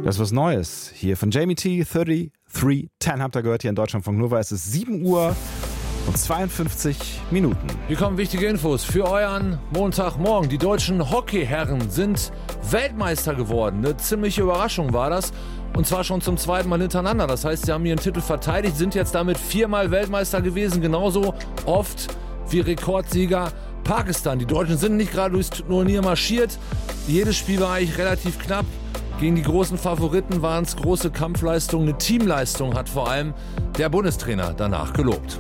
Das ist was Neues. Hier von Jamie T, 3310 habt ihr gehört hier in Deutschlandfunk Nova. Es ist 7 Uhr und 52 Minuten. Hier kommen wichtige Infos für euren Montagmorgen. Die deutschen Hockeyherren sind Weltmeister geworden. Eine ziemliche Überraschung war das. Und zwar schon zum 2. Mal hintereinander. Das heißt, sie haben ihren Titel verteidigt, sind jetzt damit 4-mal Weltmeister gewesen. Genauso oft wie Rekordsieger Pakistan. Die Deutschen sind nicht gerade durchs Turnier marschiert. Jedes Spiel war eigentlich relativ knapp. Gegen die großen Favoriten waren es große Kampfleistungen. Eine Teamleistung hat vor allem der Bundestrainer danach gelobt.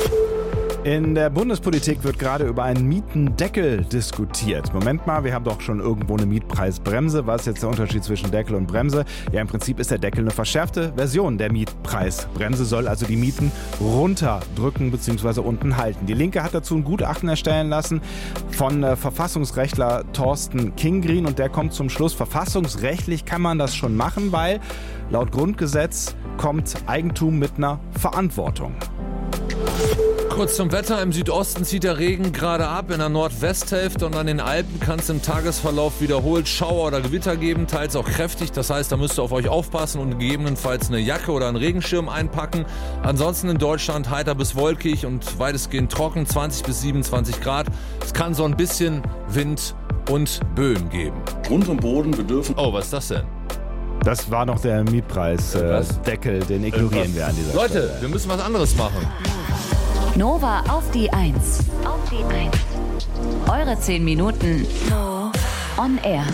In der Bundespolitik wird gerade über einen Mietendeckel diskutiert. Moment mal, wir haben doch schon irgendwo eine Mietpreisbremse. Was ist jetzt der Unterschied zwischen Deckel und Bremse? Ja, im Prinzip ist der Deckel eine verschärfte Version der Mietpreisbremse, soll also die Mieten runterdrücken bzw. unten halten. Die Linke hat dazu ein Gutachten erstellen lassen von Verfassungsrechtler Thorsten Kingrien und der kommt zum Schluss, verfassungsrechtlich kann man das schon machen, weil laut Grundgesetz kommt Eigentum mit einer Verantwortung. Kurz zum Wetter. Im Südosten zieht der Regen gerade ab, in der Nordwesthälfte und an den Alpen kann es im Tagesverlauf wiederholt Schauer oder Gewitter geben, teils auch kräftig. Das heißt, da müsst ihr auf euch aufpassen und gegebenenfalls eine Jacke oder einen Regenschirm einpacken. Ansonsten in Deutschland heiter bis wolkig und weitestgehend trocken, 20 bis 27 Grad. Es kann so ein bisschen Wind und Böen geben. Grund und Boden bedürfen... Oh, was ist das denn? Das war noch der Mietpreisdeckel, den ignorieren wir an dieser Stelle. Leute, wir müssen was anderes machen. Nova auf die 1. Auf die 1. Eure 10 Minuten on air.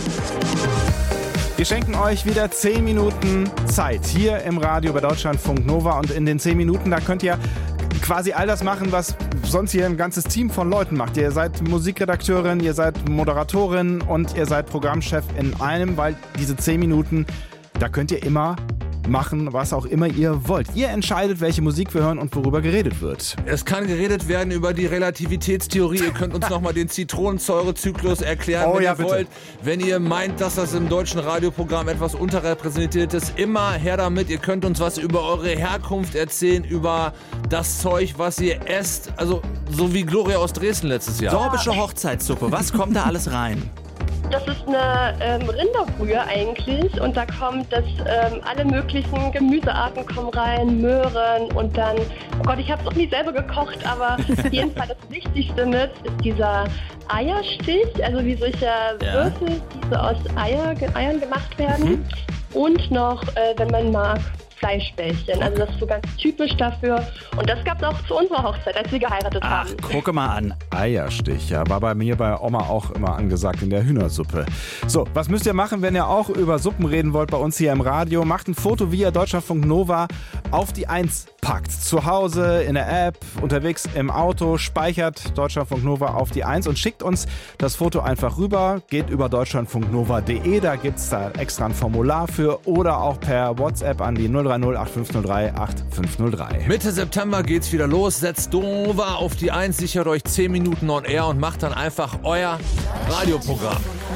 Wir schenken euch wieder 10 Minuten Zeit hier im Radio bei Deutschlandfunk Nova und in den 10 Minuten, da könnt ihr quasi all das machen, was sonst hier ein ganzes Team von Leuten macht. Ihr seid Musikredakteurin, ihr seid Moderatorin und ihr seid Programmchef in einem, weil diese 10 Minuten, da könnt ihr immer machen, was auch immer ihr wollt. Ihr entscheidet, welche Musik wir hören und worüber geredet wird. Es kann geredet werden über die Relativitätstheorie. Ihr könnt uns nochmal den Zitronensäurezyklus erklären, wenn ihr wollt. Wenn ihr meint, dass das im deutschen Radioprogramm etwas unterrepräsentiert ist, immer her damit. Ihr könnt uns was über eure Herkunft erzählen, über das Zeug, was ihr esst. Also so wie Gloria aus Dresden letztes Jahr. Sorbische Hochzeitssuppe, was kommt da alles rein? Das ist eine Rinderbrühe eigentlich und da kommt alle möglichen Gemüsearten kommen rein, Möhren und dann, oh Gott, ich habe es noch nie selber gekocht, aber auf jeden Fall das Wichtigste mit ist dieser Eierstich, also wie solche Würfel, die so aus Eiern gemacht werden und noch, wenn man mag, Fleischbällchen. Also das ist so ganz typisch dafür. Und das gab es auch zu unserer Hochzeit, als wir geheiratet haben. Ach, gucke mal an. Eierstich, ja, war bei mir bei Oma auch immer angesagt in der Hühnersuppe. So, was müsst ihr machen, wenn ihr auch über Suppen reden wollt bei uns hier im Radio? Macht ein Foto, wie ihr Deutschlandfunk Nova auf die 1 packt. Zu Hause, in der App, unterwegs im Auto, speichert Deutschlandfunk Nova auf die 1 und schickt uns das Foto einfach rüber. Geht über deutschlandfunknova.de, da gibt es da extra ein Formular für oder auch per WhatsApp an die 030 8503 8503. Mitte September geht's wieder los. Setzt Nova auf die 1, sichert euch 10 Minuten on air und macht dann einfach euer Radioprogramm.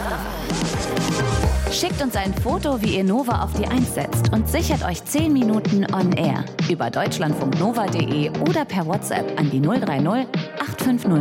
Schickt uns ein Foto, wie ihr Nova auf die 1 setzt und sichert euch 10 Minuten on air über deutschlandfunknova.de oder per WhatsApp an die 030 850